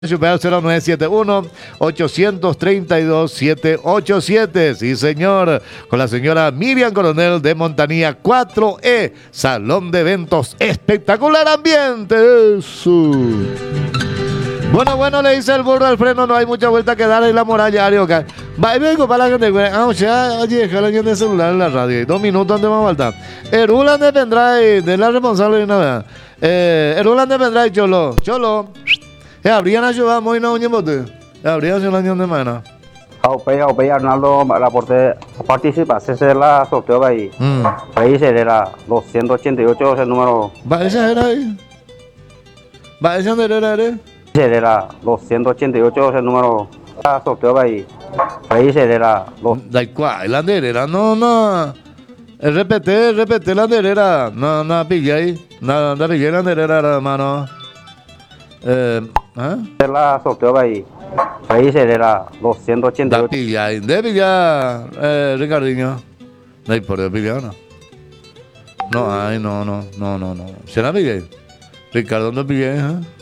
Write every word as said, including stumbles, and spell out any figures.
Supera cero nueve siete uno, ocho tres dos, siete ocho siete. Sí, señor. Con la señora Miriam Coronel de Montanía cuatro E. Salón de eventos. Espectacular ambiente. Eso. Bueno, bueno, le dice el burro al freno. No hay mucha vuelta que dar en la muralla. Arioca. Va, vengo para la gente. Ah, o sea, oye, dejar la gente celular en la radio. Dos minutos antes más falta. Erulan de Pendray, de la responsable de nada. Eh, Erulan de Pendray, Cholo. Cholo. Habrían ayudado muy no bote. Habría sido el año de mana. Aupay, Aupay, Arnaldo, la aporte participa, ese es la sorteo ahí. Mm. Ahí era doscientos ochenta y ocho, es el número. ¿Va esa era ahí? ¿Va esa dónde era? Era doscientos ochenta y ocho, es el número. La sorteo ahí. Ahí era. Da cual, la derera, no, no. Repete, repete la derera. No, no, pilla ahí. No, no, pilla la derera, hermano. Eh, ¿eh? La sorteo ahí. Ahí era doscientos ochenta y ocho. Da pilla ahí. De pilla, eh, Ricardinho. No hay por de pilla, no. No hay, no, no, no, no, no. ¿Se la pilla ahí? Ricardo, no pilla ahí, ¿eh?